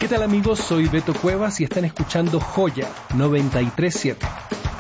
¿Qué tal amigos? Soy Beto Cuevas y están escuchando Joya 937.